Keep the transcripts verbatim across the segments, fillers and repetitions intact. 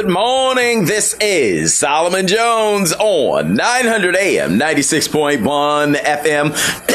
Good morning. This is Solomon Jones on nine hundred A M, ninety-six point one F M,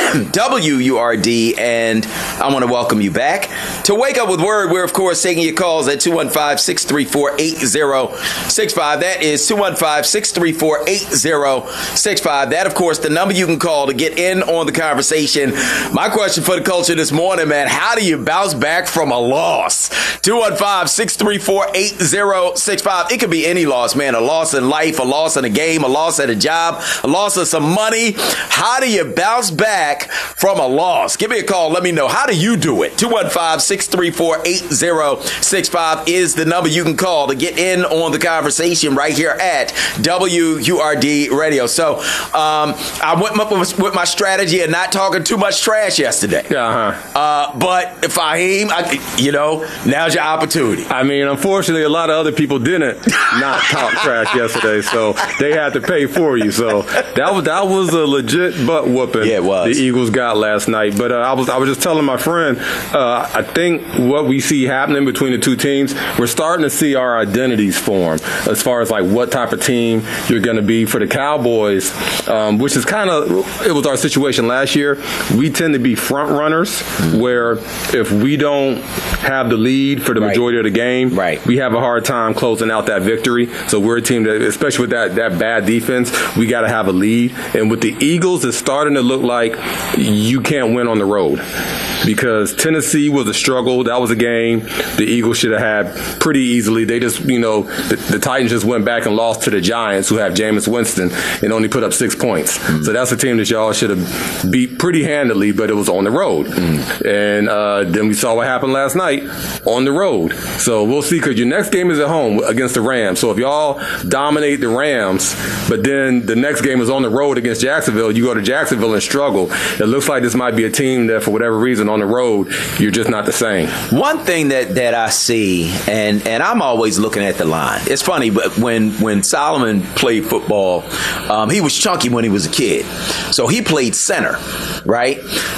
W U R D, and I want to welcome you back to Wake Up with Word. We're, of course, taking your calls at two one five, six three four, eight zero six five. That is two one five, six three four, eight zero six five. That, of course, the number you can call to get in on the conversation. My question for the culture this morning, man, how do you bounce back from a loss? two one five, six three four, eight zero six five. It could be any loss, man. A loss in life, a loss in a game, a loss at a job, a loss of some money. How do you bounce back from a loss? Give me a call. Let me know. How do you do it? two one five, six three four, eight zero six five is the number you can call to get in on the conversation right here at W U R D Radio. So um, I went with, with my strategy of not talking too much trash yesterday. Uh-huh. Uh, but Fahim, I, you know, now's your opportunity. I mean, unfortunately, a lot of other people didn't not talk trash yesterday, so they had to pay for you. So that was that was a legit butt whooping. Yeah, it was. The Eagles got last night. But uh, I was I was just telling my friend, uh, I think what we see happening between the two teams, we're starting to see our identities form as far as like what type of team you're going to be. For the Cowboys, um, which is kind of it was our situation last year. We tend to be front runners, where if we don't have the lead for the right. majority of the game, right. we have a hard time closing out that victory. So we're a team that, especially with that, that bad defense, we got to have a lead. And with the Eagles, it's starting to look like you can't win on the road, because Tennessee was a struggle. That was a game the Eagles should have had pretty easily. They just, you know, the, the Titans just went back and lost to the Giants, who have Jameis Winston, and only put up six points. Mm. So that's a team that y'all should have beat pretty handily, but it was on the road. Mm. And uh, then we saw what happened last night on the road. So we'll see, because your next game is at home against the Rams. So if y'all dominate the Rams, but then the next game is on the road against Jacksonville, you go to Jacksonville and struggle, it looks like this might be a team that, for whatever reason, on the road, you're just not the same. One thing that, that I see, and, and I'm always looking at the line. It's funny, but when, when Solomon played football, um, he was chunky when he was a kid. So he played center, right?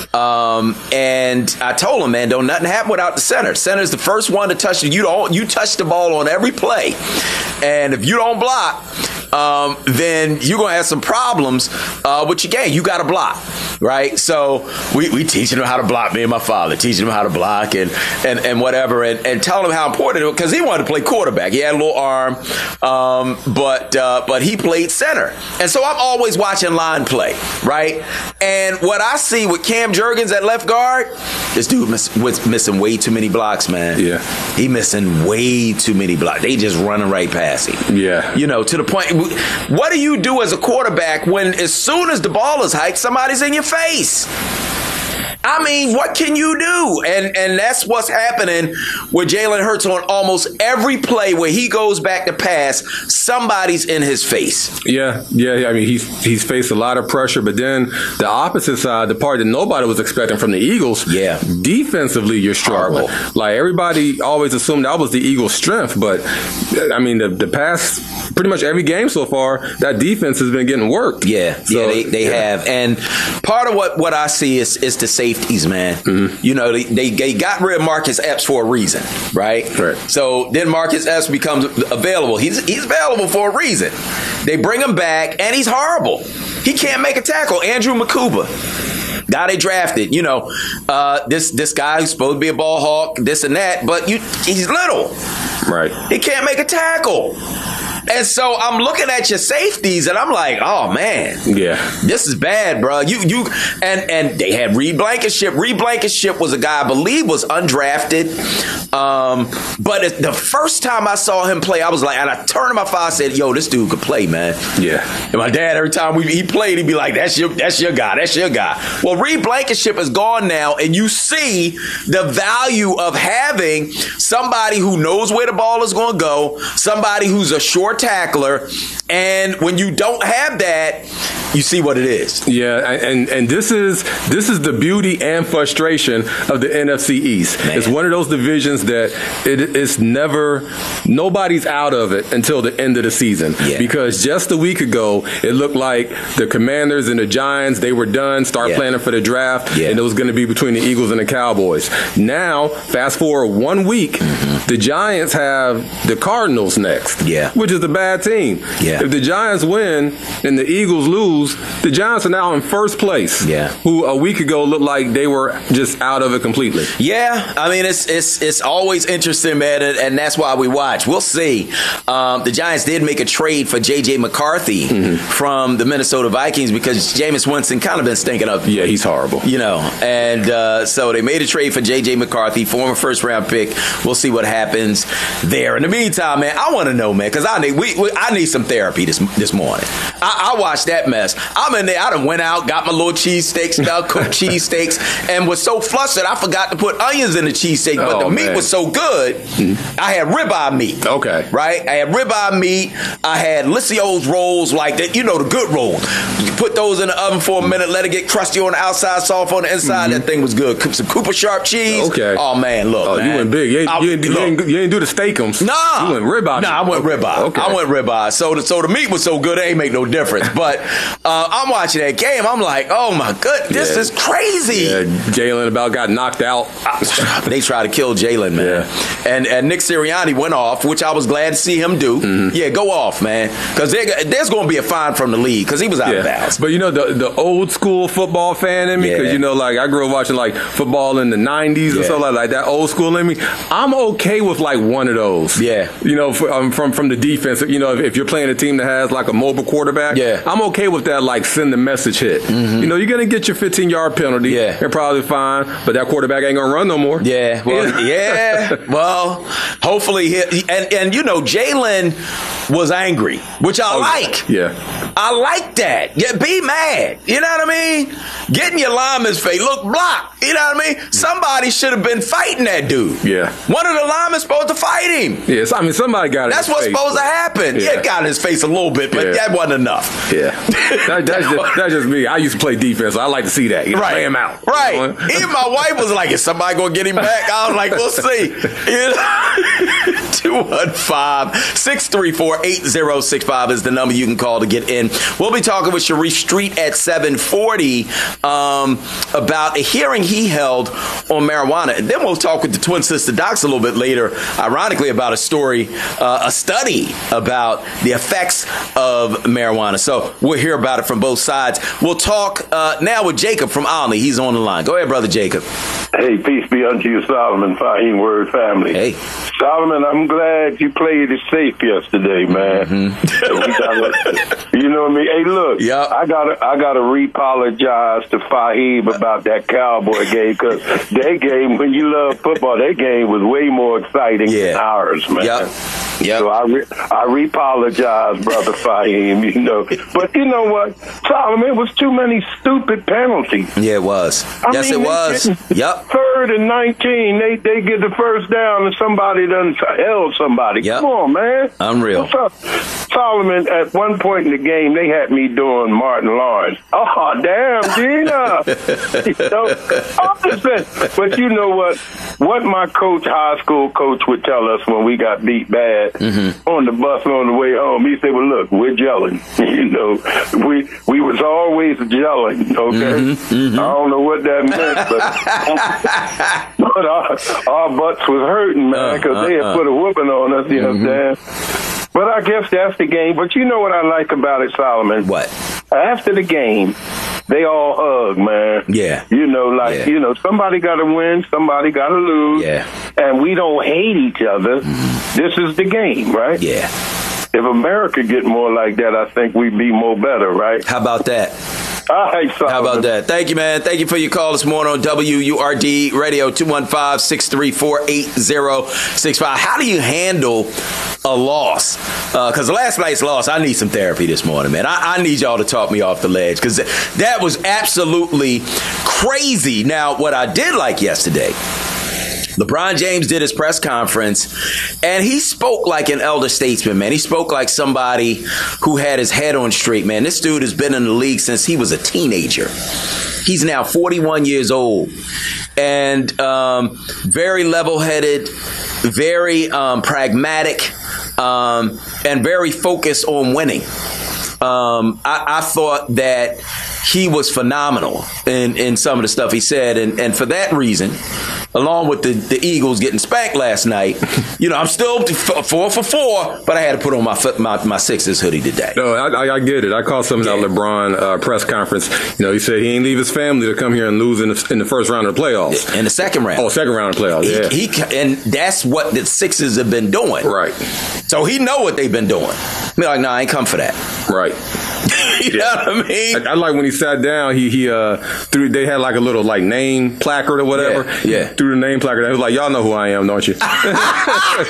Um, and I told him, man, don't nothing happen without the center. Center's the first one to touch it. You don't, you touch the ball on every play. And if you don't block, um, then you're going to have some problems uh, with your game. You got to block, right? So we, we teaching him how to block, me and my father, teaching him how to block and and, and whatever, and, and telling him how important it was, because he wanted to play quarterback. He had a little arm, um, but uh, but he played center. And so I'm always watching line play, right? And what I see with Cam Jurgens at left guard, this dude miss, was missing way too many blocks, man. Yeah. He missing way too many blocks. They just running right past him. Yeah. You know, to the point, what do you do as a quarterback when as soon as the ball is hiked, somebody's in your face? I mean, what can you do? And and that's what's happening with Jalen Hurts on almost every play where he goes back to pass, somebody's in his face. Yeah, yeah. I mean, he's he's faced a lot of pressure, but then the opposite side, the part that nobody was expecting from the Eagles, yeah, defensively, you're struggling. Horrible. Like, everybody always assumed that was the Eagles' strength, but I mean, the the past, pretty much every game so far, that defense has been getting worked. Yeah, so, yeah, they, they yeah. have. And part of what, what I see is is the safeties, man. Mm-hmm. You know, they, they they got rid of Marcus Epps for a reason, right? Right. So then Marcus Epps becomes available. He's he's available for a reason. They bring him back, and he's horrible. He can't make a tackle. Andrew Makuba, guy they drafted, you know, uh, this this guy who's supposed to be a ball hawk, this and that, but you he's little. Right. He can't make a tackle. And so I'm looking at your safeties, and I'm like, oh man, yeah, this is bad, bro. You you and and they had Reed Blankenship. Reed Blankenship was a guy I believe was undrafted. Um, but it, the first time I saw him play, I was like, and I turned to my father and said, yo, this dude could play, man. Yeah. And my dad, every time we, he played, he'd be like, that's your that's your guy, that's your guy. Well, Reed Blankenship is gone now, and you see the value of having somebody who knows where the ball is going to go, somebody who's a short tackler, And when you don't have that, you see what it is. Yeah, and and this is this is the beauty and frustration of the N F C East. Man. It's one of those divisions that it, it's never, nobody's out of it until the end of the season. Yeah. Because just a week ago, it looked like the Commanders and the Giants, they were done, start yeah. planning for the draft, yeah. and it was going to be between the Eagles and the Cowboys. Now, fast forward one week, mm-hmm. the Giants have the Cardinals next, yeah. which is a bad team. Yeah. If the Giants win and the Eagles lose, the Giants are now in first place. Yeah. Who a week ago looked like they were just out of it completely. Yeah. I mean, it's it's it's always interesting, man, and that's why we watch. We'll see. Um, the Giants did make a trade for J J McCarthy mm-hmm. from the Minnesota Vikings because Jameis Winston kind of been stinking up. Yeah, he's horrible. You know, and uh, so they made a trade for J J McCarthy, former first round pick. We'll see what happens there. In the meantime, man, I want to know, man, because I need we, we I need some therapy this this morning. I, I watched that mess. I'm in there. I done went out, got my little cheesesteaks, got cooked cheesesteaks, and was so flustered I forgot to put onions in the cheesesteak. But oh, the meat man. was so good, mm-hmm. I had ribeye meat. Okay. Right? I had ribeye meat. I had Lissio's rolls, like that, you know, the good roll. You put those in the oven for a minute, let it get crusty on the outside, soft on the inside. Mm-hmm. That thing was good. Some Cooper Sharp cheese. Okay. Oh, man, look, oh, man. you went big. You ain't, I, you ain't, you ain't, you ain't do the steakums. Nah. You went ribeye. Nah, I went okay. ribeye. Okay. I went ribeye. So the, so the meat was so good, it ain't make no difference. But uh, I'm watching that game. I'm like, oh, my goodness, this yeah. is crazy. Yeah, Jalen about got knocked out. They tried to kill Jalen, man. Yeah. And and Nick Sirianni went off, which I was glad to see him do. Mm-hmm. Yeah, go off, man. Because there's going to be a fine from the league because he was out yeah. of bounds. But, you know, the the old school football fan in me, because, yeah. you know, like, I grew up watching, like, football in the nineties yeah. and stuff like, like that old school in me. I'm okay with, like, one of those. Yeah. You know, for, um, from, from the defense. You know, if, if you're playing a team that has, like, a mobile quarterback, yeah. I'm okay with that, like, send the message hit. Mm-hmm. You know, you're going to get your fifteen-yard penalty. Yeah. You're probably fine, but that quarterback ain't going to run no more. Yeah. Well, yeah. Well, hopefully. He, and, and, you know, Jalen was angry, which I oh, like. Yeah. I like that. Yeah, be mad. You know what I mean? Getting your lineman's face. Look, block. You know what I mean? Somebody should have been fighting that dude. Yeah. One of the linemen supposed to fight him. Yeah, so, I mean, somebody got it. That's what's face, supposed but, to happen. Yeah. yeah, got in his face a little bit, but yeah. that wasn't enough. Yeah. That, that's, just, that's just me. I used to play defense, so I like to see that. You know, right. lay him out. Right. You know? Even my wife was like, is somebody going to get him back? I was like, we'll see. You know? two one five, six three four, eight zero six five is the number you can call to get in. We'll be talking with Sharif Street at seven forty um, about a hearing he held on marijuana. And then we'll talk with the twin sister docs a little bit later, ironically, about a story, uh, a study about the effects of marijuana. So we'll hear about it from both sides. We'll talk uh, now with Jacob from Olney. He's on the line. Go ahead, Brother Jacob. Hey, peace be unto you, Solomon, Fahim Word family. Hey. Solomon, I'm glad you played it safe yesterday, man. Mm-hmm. we gotta, you know what I mean? Hey, look, yep. I gotta, I gotta re-apologize to Fahim about that Cowboy game, because their game, when you love football, their game was way more exciting yeah. than ours, man. Yep. Yep. So I re- I re-apologize, Brother Fahim, you know. But you know what? Solomon, it was too many stupid penalties. Yeah, it was. I yes, mean, it was. Yep. Third and nineteen, they they get the first down and somebody done held somebody. Yep. Come on, man. Unreal. So, Solomon, at one point in the game, they had me doing Martin Lawrence. Oh, damn, Gina. you know, but you know what? What my coach, high school coach, would tell us when we got beat bad mm-hmm. on the bus on the way home, he said, well, look, we're gelling. you know, we we was always gelling, okay? Mm-hmm. Mm-hmm. I don't know what that meant, but, but our, our butts was hurting, man, because uh, uh, they had uh. put a whooping on us, you mm-hmm. understand? But I guess that's the game. But you know what I like about it, Solomon? What? After the game, they all hug, man. Yeah. You know, like, yeah. you know, somebody got to win, somebody got to lose. Yeah. And we don't hate each other. Mm-hmm. This is the game, right? Yeah. If America get more like that, I think we'd be more better, right? How about that? All right, Solomon. How about that? Thank you, man. Thank you for your call this morning on W U R D Radio, two one five, six three four, eight zero six five. How do you handle a loss? Because uh, last night's loss, I need some therapy this morning, man. I, I need y'all to talk me off the ledge, because that was absolutely crazy. Now, what I did like yesterday LeBron James did his press conference, and he spoke like an elder statesman, man. He spoke like somebody who had his head on straight, man. This dude has been in the league since he was a teenager. He's now forty-one years old, and um, very level-headed, very um, pragmatic, um, and very focused on winning. Um, I, I thought that he was phenomenal in, in some of the stuff he said. And, and for that reason, along with the, the Eagles getting spanked last night, you know, I'm still four for four, but I had to put on my my, my Sixers hoodie today. No, I, I get it. I caught something yeah. out of LeBron uh, press conference. You know, he said he ain't leave his family to come here and lose in the, in the first round of the playoffs. In the second round. Oh, second round of the playoffs, yeah. He, he, and that's what the Sixers have been doing. Right. So he know what they've been doing. Be like, no, nah, I ain't come for that. Right. You know what I mean? I, I like when he sat down. He he uh threw. They had like a little like name placard or whatever. Yeah. yeah. Threw the name placard. He was like, "Y'all know who I am, don't you?" I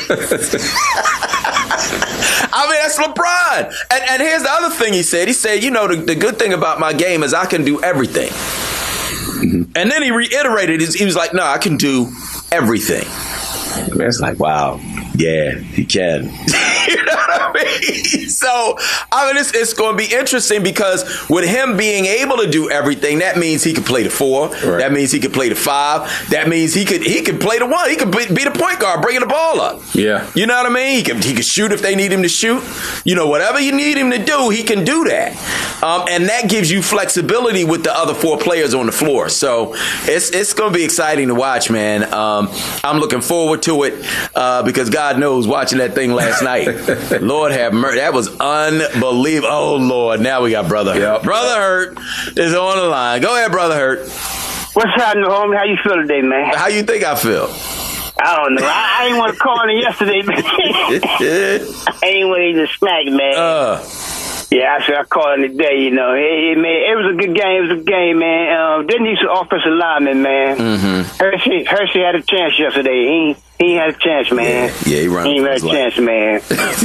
mean, that's LeBron. And and here's the other thing he said. He said, you know, the, the good thing about my game is I can do everything. Mm-hmm. And then he reiterated. He was like, no, I can do everything. Man, it's like, wow. Yeah, he can. You know what I mean? So, I mean, it's, it's going to be interesting because with him being able to do everything, that means he could play the four. Right. That means he could play the five. That means he could he could play the one. He could be, be the point guard, bringing the ball up. Yeah. You know what I mean? He could, he could shoot if they need him to shoot. You know, whatever you need him to do, he can do that. Um, and that gives you flexibility with the other four players on the floor. So, it's, it's going to be exciting to watch, man. Um, I'm looking forward to it uh, because God God knows, watching that thing last night. Lord have mercy. That was unbelievable. Oh, Lord. Now we got Brother Hurt. Yep. Brother Hurt is on the line. Go ahead, Brother Hurt. What's happening, homie? How you feel today, man? How you think I feel? I don't know. I, I ain't want to call in yesterday, man. I ain't want to smack, man. Uh. Yeah, I said I called in today, you know. It, it, man, it was a good game. It was a game, man. Um, didn't need some offensive linemen, man. Mm-hmm. Hershey, Hershey had a chance yesterday. He he had a chance, man. Yeah, yeah he ran. He had a chance, man.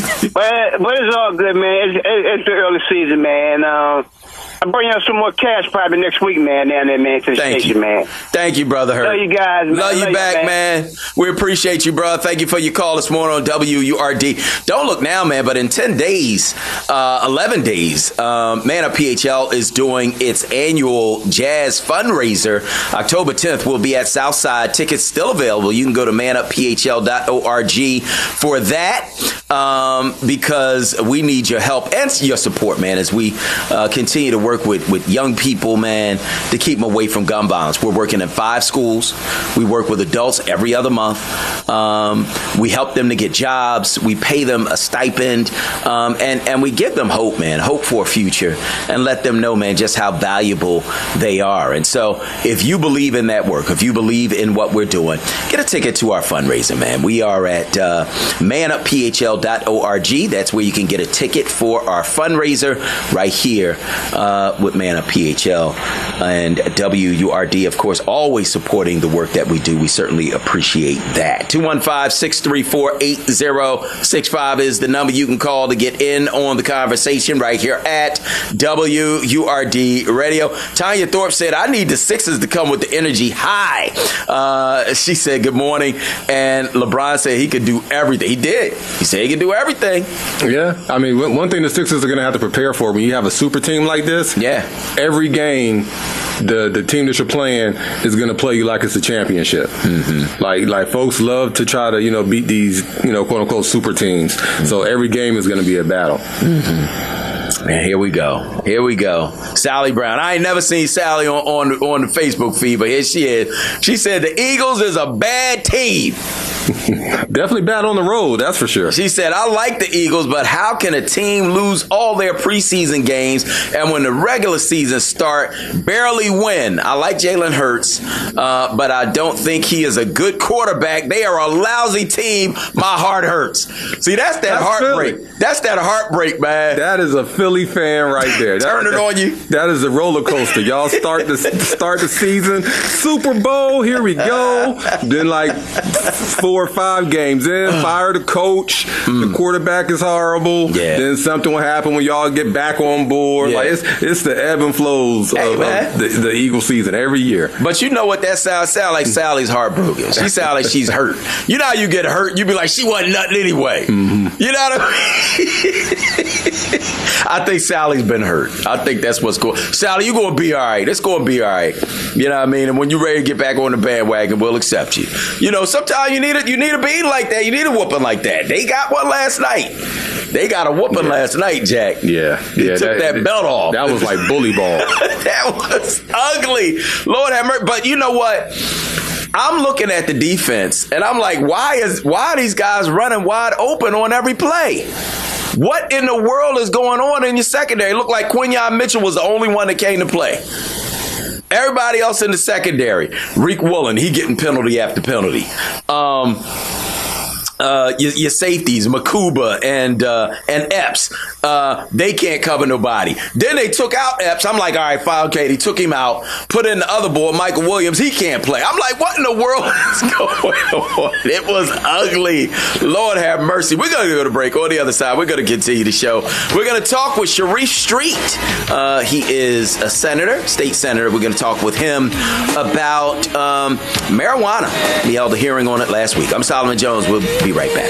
but but it's all good, man. It's, it's the early season, man. Um, I'll bring out some more cash probably next week, man, down there, man, to the Thank station, you. man. Thank you, Brother Hurt. Love you guys, man. Love you Love back, you, man. man. We appreciate you, bro. Thank you for your call this morning on W U R D. Don't look now, man, but in ten days, uh, eleven days, um, Man Up P H L is doing its annual jazz fundraiser. October tenth will be at Southside. Tickets still available. You can go to man up p h l dot org for that um, because we need your help and your support, man, as we uh, continue to work with, with young people, man, to keep them away from gun violence. We're working in five schools. We work with adults every other month. Um, we help them to get jobs. We pay them a stipend, um, and, and we give them hope, man, hope for a future, and let them know, man, just how valuable they are. And so if you believe in that work, if you believe in what we're doing, get a ticket to our fundraiser, man. We are at uh, man up p h l dot org. That's where you can get a ticket for our fundraiser right here uh, with Man Up P H L and W U R D, of course, always supporting the work that we do. We certainly appreciate that. two one five, six three four, eight zero six five is the number you can call to get in on the conversation right here at W U R D Radio. Tanya Thorpe said, I need the Sixers to come with the energy high. Uh, she said, good morning. And LeBron said he could do everything. He did. He said he could do everything. Yeah. I mean, one thing the Sixers are going to have to prepare for when you have a super team like this. Yeah. Every game, the the team that you're playing is going to play you like it's a championship. Mm-hmm. Like like folks love to try to, you know, beat these, you know, quote unquote super teams. Mm-hmm. So every game is going to be a battle. Mm-hmm. Man, here we go. Here we go. Sally Brown. I ain't never seen Sally on, on, on the Facebook feed, but here she is. She said the Eagles is a bad team. Definitely bad on the road, that's for sure. She said, I like the Eagles, but how can a team lose all their preseason games and when the regular season start, barely win? I like Jalen Hurts, uh, but I don't think he is a good quarterback. They are a lousy team. My heart hurts. See, that's that that's heartbreak. Philly. That's that heartbreak, man. That is a Philly fan right there. Turn that, it on you. That is a roller coaster. Y'all start the start the season, Super Bowl, here we go. Then like four four or five games in, fire the coach, mm. the quarterback is horrible. Yeah. Then something will happen when y'all get back on board. Yeah. Like it's it's the ebb and flows hey, of, of the, the Eagle season every year. But you know what that sounds sound like? Sally's heartbroken. She sounds like she's hurt. You know how you get hurt? You be like, she wasn't nothing anyway. Mm-hmm. You know what I mean? I think Sally's been hurt. I think that's what's going. Sally, you're going to be all right. It's going to be all right. You know what I mean? And when you're ready to get back on the bandwagon, we'll accept you. You know, sometimes you need a, you need a beating like that. You need a whooping like that. They got one last night. They got a whooping yeah. last night, Jack. Yeah. They yeah, took that, that belt off. That was like bully ball. That was ugly. Lord have mercy. But you know what? I'm looking at the defense, and I'm like, why is why are these guys running wide open on every play? What in the world is going on in your secondary? It looked like Quinyon Mitchell was the only one that came to play. Everybody else in the secondary, Reek Woolen, he getting penalty after penalty. Um, uh, your, your safeties, Makuba and uh, and Epps, uh, they can't cover nobody. Then they took out Epps. I'm like, all right, fine, okay. They took him out, put in the other boy, Michael Williams. He can't play. I'm like, what in the world is going on? It was ugly. Lord have mercy. We're going to go to break. On the other side, we're going to continue the show. We're going to talk with Sharif Street. Uh, he is a senator, state senator. We're going to talk with him about um, marijuana. We held a hearing on it last week. I'm Solomon Jones. We'll be right back.